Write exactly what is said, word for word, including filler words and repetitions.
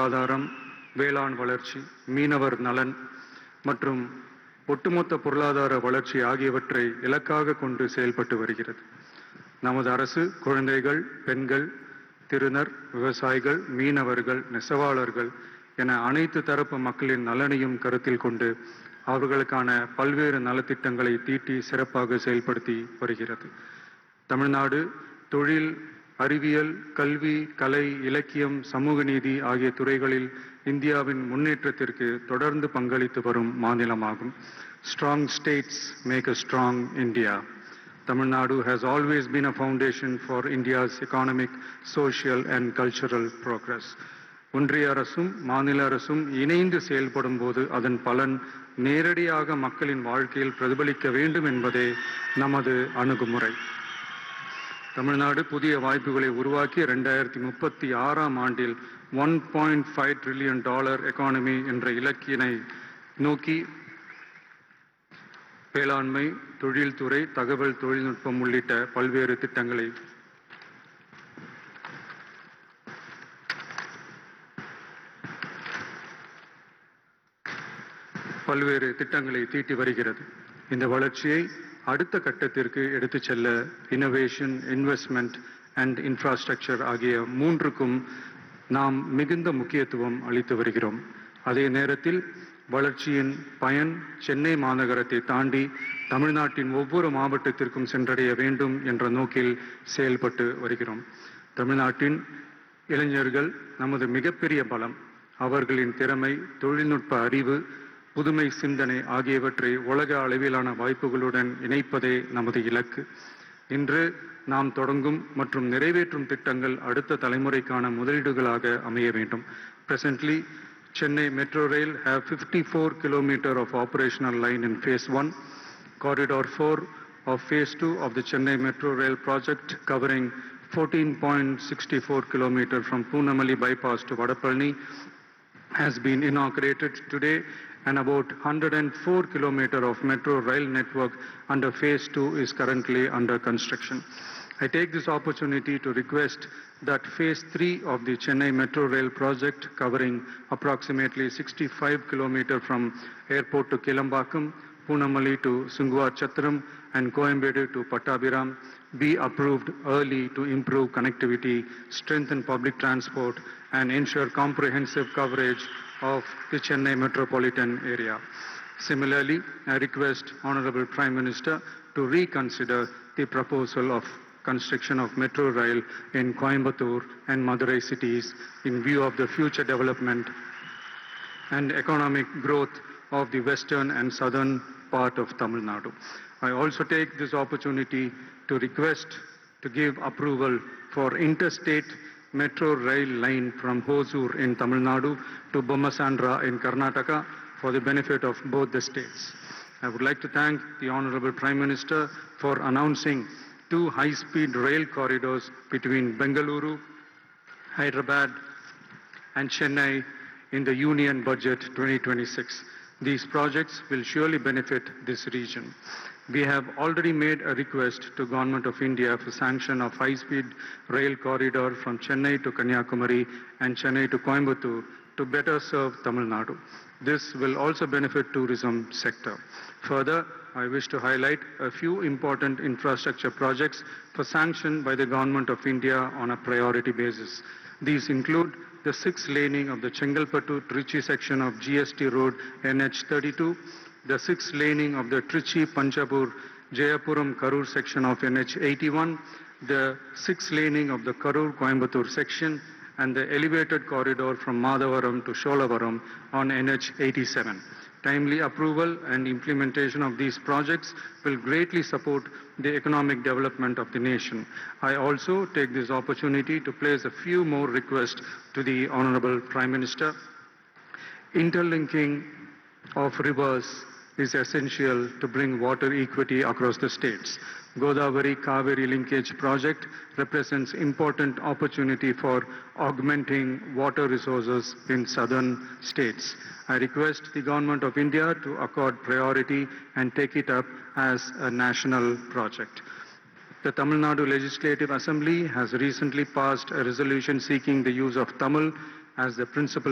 வாழ்வாதாரம், வேளாண் வளர்ச்சி, மீனவர் நலன் மற்றும் ஒட்டுமொத்த பொருளாதார வளர்ச்சி ஆகியவற்றை இலக்காக கொண்டு செயல்பட்டு வருகிறது. நமது அரசு குழந்தைகள், பெண்கள், திருநர், விவசாயிகள், மீனவர்கள், நெசவாளர்கள் என அனைத்து தரப்பு மக்களின் நலனையும் கருத்தில் கொண்டு அவர்களுக்கான பல்வேறு நலத்திட்டங்களை தீட்டி சிறப்பாக செயல்படுத்தி வருகிறது. தமிழ்நாடு தொழில், அறிவியல், கல்வி, கலை, இலக்கியம், சமூக நீதி ஆகிய துறைகளில் இந்தியாவின் முன்னேற்றத்திற்கு தொடர்ந்து பங்களித்து வரும் மாநிலமாகும். Strong states make a strong India. Tamil Nadu has always been a foundation for India's economic, social and cultural progress. ஒன்றிய அரசும் மாநில அரசும் இணைந்து செயல்படும் போது அதன் பலன் நேரடியாக மக்களின் வாழ்க்கையில் பிரதிபலிக்க வேண்டும் என்பதே நமது அணுகுமுறை. தமிழ்நாடு புதிய வாய்ப்புகளை உருவாக்கி இரண்டாயிரத்தி முப்பத்தி ஆறாம் ஆண்டில் one point five trillion dollar economy என்ற இலக்கினை நோக்கி வேளாண்மை, தொழில்துறை, தகவல் தொழில்நுட்பம் உள்ளிட்ட பல்வேறு திட்டங்களை பல்வேறு திட்டங்களை தீட்டி வருகிறது. இந்த வளர்ச்சியை அடுத்த கட்டத்திற்கு எடுத்துச் செல்ல இனோவேஷன், இன்வெஸ்ட்மெண்ட் அண்ட் இன்ஃப்ராஸ்ட்ரக்சர் ஆகிய மூன்றுக்கும் நாம் மிகுந்த முக்கியத்துவம் அளித்து வருகிறோம். அதே நேரத்தில் வளர்ச்சியின் பயன் சென்னை மாநகரத்தை தாண்டி தமிழ்நாட்டின் ஒவ்வொரு மாவட்டத்திற்கும் சென்றடைய வேண்டும் என்ற நோக்கில் செயல்பட்டு வருகிறோம். தமிழ்நாட்டின் இளைஞர்கள் நமது மிகப்பெரிய பலம். அவர்களின் திறமை, தொழில்நுட்ப அறிவு, புதுமை சிந்தனை ஆகியவற்றை உலக அளவிலான வாய்ப்புகளுடன் இணைப்பதே நமது இலக்கு. இன்று நாம் தொடங்கும் மற்றும் நிறைவேற்றும் திட்டங்கள் அடுத்த தலைமுறைக்கான முதலீடுகளாக அமைய வேண்டும். Presently, Chennai Metro Rail have fifty-four kilometers of operational line in phase one, corridor four of phase two of the Chennai Metro Rail project covering fourteen point six four kilometers from Poonamali bypass to Vadapalani has been inaugurated today, and about one hundred four kilometers of metro rail network under phase two is currently under construction. I take this opportunity to request that phase three of the Chennai Metro Rail project covering approximately sixty-five kilometers from airport to Kelambakam, Poonamali to Sungwar-Chatram and Coimbatore to Pattabhiram be approved early to improve connectivity, strengthen public transport and ensure comprehensive coverage of the Chennai metropolitan area. Similarly, I request Honorable Prime Minister to reconsider the proposal of construction of metro rail in Coimbatore and Madurai cities in view of the future development and economic growth of the western and southern part of Tamil Nadu. I also take this opportunity to request to give approval for interstate metro rail line from Hosur in Tamil Nadu to Bommasandra in Karnataka for the benefit of both the states. I would like to thank the Honorable Prime Minister for announcing two high-speed rail corridors between Bengaluru, Hyderabad and Chennai in the Union Budget twenty twenty-six. These projects will surely benefit this region. We have already made a request to Government of India for sanction of high-speed rail corridor from Chennai to Kanyakumari and Chennai to Coimbatore to better serve Tamil Nadu. This will also benefit tourism sector. Further, I wish to highlight a few important infrastructure projects for sanction by the Government of India on a priority basis. These include the sixth laning of the Chengalpattu-Trichy section of G S T Road N H thirty-two, the sixth laning of the Trichy-Panchapur-Jayapuram-Karur section of N H eighty-one, the sixth laning of the Karur-Coimbatore section, and the elevated corridor from Madavaram to Sholavaram on N H eighty-seven. Timely approval and implementation of these projects will greatly support the economic development of the nation. I also take this opportunity to place a few more requests to the Honorable Prime Minister. Interlinking of rivers is essential to bring water equity across the states. Godavari-Kaveri linkage project represents important opportunity for augmenting water resources in southern states. I request the Government of India to accord priority and take it up as a national project. The Tamil Nadu Legislative Assembly has recently passed a resolution seeking the use of Tamil as the principal